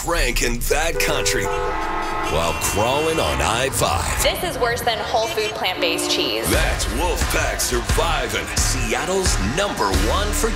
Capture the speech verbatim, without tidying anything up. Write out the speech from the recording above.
cranking that country while crawling on I five. This is worse than whole food plant-based cheese. That's Wolfpack surviving Seattle's number one for